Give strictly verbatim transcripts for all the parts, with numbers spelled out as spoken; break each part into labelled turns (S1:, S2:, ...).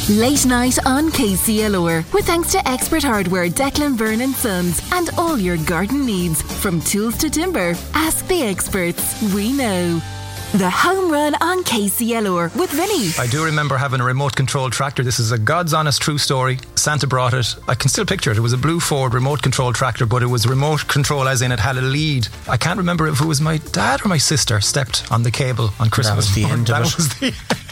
S1: Late night on K C L R with thanks to Expert Hardware, Declan Byrne and Sons, and all your garden needs from tools to timber. Ask the experts. We know. The Home Run on K C L R with Vinny.
S2: I do remember having a remote control tractor. This is a God's honest true story. Santa brought it. I can still picture it. It was a blue Ford remote control tractor, but it was remote control as in it had a lead. I can't remember if it was my dad or my sister stepped on the cable on Christmas.
S3: That was the end
S2: that
S3: of it.
S2: was the end of it.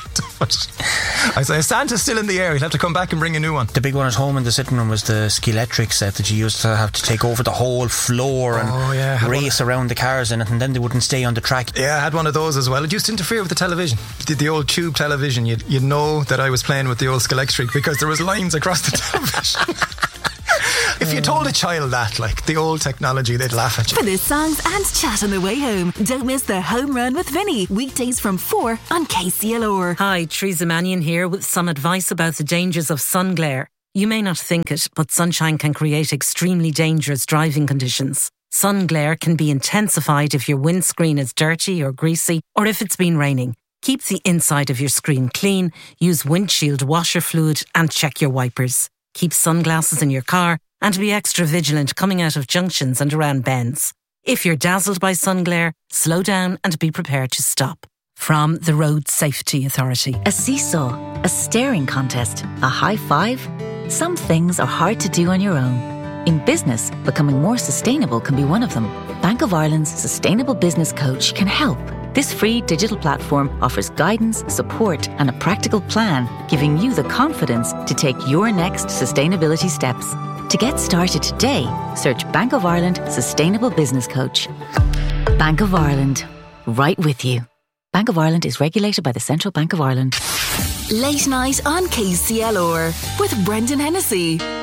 S2: I say, Santa's still in the air. He'll have to come back and bring a new one.
S3: The big one at home in the sitting room was the Ski-Electric set that you used to have to take over the whole floor and
S2: oh, yeah.
S3: race around the cars in it, and then they wouldn't stay on the track.
S2: Yeah, I had one of those as well. It used to interfere with the television. The, the old tube television. You'd, you'd know that I was playing with the old Ski-Electric because there was lines across the television. If you told a child that, like the old technology, they'd laugh at you.
S1: For the songs and chat on the way home, don't miss the Home Run with Vinny. Weekdays from four on K C L R.
S4: Hi, Teresa Mannion here with some advice about the dangers of sun glare. You may not think it, but sunshine can create extremely dangerous driving conditions. Sun glare can be intensified if your windscreen is dirty or greasy, or if it's been raining. Keep the inside of your screen clean, use windshield washer fluid, and check your wipers. Keep sunglasses in your car and be extra vigilant coming out of junctions and around bends. If you're dazzled by sun glare, slow down and be prepared to stop. From the Road Safety Authority.
S5: A seesaw, a staring contest, a high five. Some things are hard to do on your own. In business, becoming more sustainable can be one of them. Bank of Ireland's Sustainable Business Coach can help. This free digital platform offers guidance, support, and a practical plan, giving you the confidence to take your next sustainability steps. To get started today, search Bank of Ireland Sustainable Business Coach. Bank of Ireland, right with you. Bank of Ireland is regulated by the Central Bank of Ireland.
S1: Late night on K C L R with Brendan Hennessy.